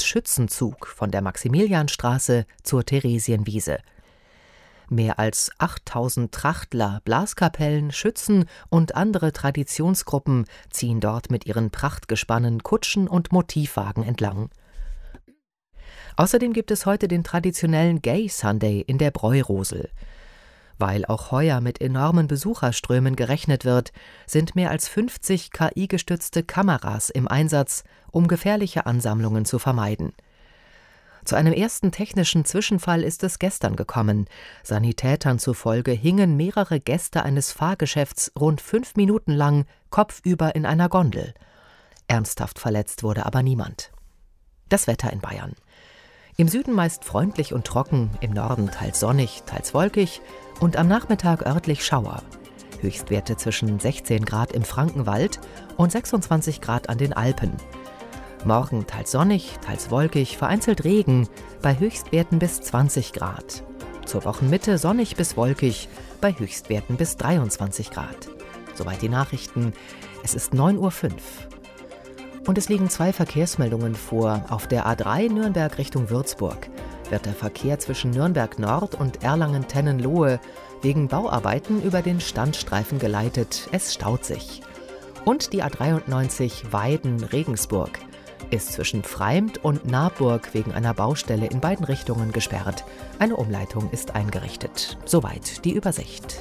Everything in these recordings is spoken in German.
Schützenzug von der Maximilianstraße zur Theresienwiese. Mehr als 8000 Trachtler, Blaskapellen, Schützen und andere Traditionsgruppen ziehen dort mit ihren Prachtgespannen, Kutschen und Motivwagen entlang. Außerdem gibt es heute den traditionellen Gay Sunday in der Bräurosel. Weil auch heuer mit enormen Besucherströmen gerechnet wird, sind mehr als 50 KI-gestützte Kameras im Einsatz, um gefährliche Ansammlungen zu vermeiden. Zu einem ersten technischen Zwischenfall ist es gestern gekommen. Sanitätern zufolge hingen mehrere Gäste eines Fahrgeschäfts rund 5 Minuten lang kopfüber in einer Gondel. Ernsthaft verletzt wurde aber niemand. Das Wetter in Bayern. Im Süden meist freundlich und trocken, im Norden teils sonnig, teils wolkig und am Nachmittag örtlich Schauer. Höchstwerte zwischen 16 Grad im Frankenwald und 26 Grad an den Alpen. Morgen teils sonnig, teils wolkig, vereinzelt Regen, bei Höchstwerten bis 20 Grad. Zur Wochenmitte sonnig bis wolkig, bei Höchstwerten bis 23 Grad. Soweit die Nachrichten. Es ist 9:05 Uhr. Und es liegen 2 Verkehrsmeldungen vor. Auf der A3 Nürnberg Richtung Würzburg wird der Verkehr zwischen Nürnberg Nord und Erlangen-Tennenlohe wegen Bauarbeiten über den Standstreifen geleitet. Es staut sich. Und die A93 Weiden-Regensburg ist zwischen Freimd und Naburg wegen einer Baustelle in beiden Richtungen gesperrt. Eine Umleitung ist eingerichtet. Soweit die Übersicht.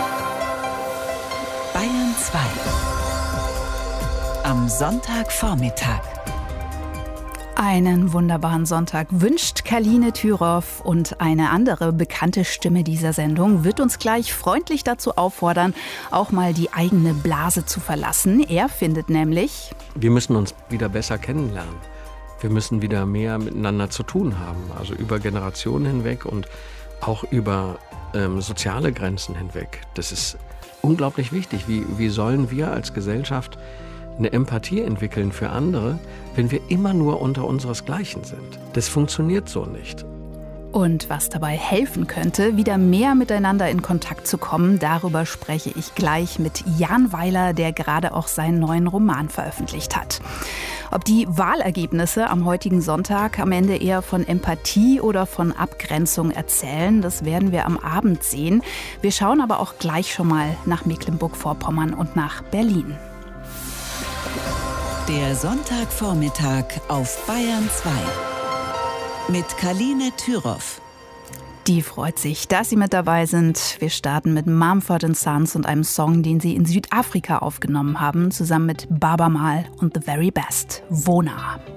Bayern 2 am Sonntagvormittag. Einen wunderbaren Sonntag wünscht Kaline Thüroff, und eine andere bekannte Stimme dieser Sendung wird uns gleich freundlich dazu auffordern, auch mal die eigene Blase zu verlassen. Er findet nämlich: Wir müssen uns wieder besser kennenlernen. Wir müssen wieder mehr miteinander zu tun haben, also über Generationen hinweg und auch über soziale Grenzen hinweg. Das ist unglaublich wichtig. Wie sollen wir als Gesellschaft eine Empathie entwickeln für andere, wenn wir immer nur unter unseresgleichen sind? Das funktioniert so nicht. Und was dabei helfen könnte, wieder mehr miteinander in Kontakt zu kommen, darüber spreche ich gleich mit Jan Weiler, der gerade auch seinen neuen Roman veröffentlicht hat. Ob die Wahlergebnisse am heutigen Sonntag am Ende eher von Empathie oder von Abgrenzung erzählen, das werden wir am Abend sehen. Wir schauen aber auch gleich schon mal nach Mecklenburg-Vorpommern und nach Berlin. Der Sonntagvormittag auf Bayern 2 mit Kaline Thüroff. Die freut sich, dass Sie mit dabei sind. Wir starten mit Mumford & Sons und einem Song, den sie in Südafrika aufgenommen haben, zusammen mit Baaba Maal und The Very Best. Wona.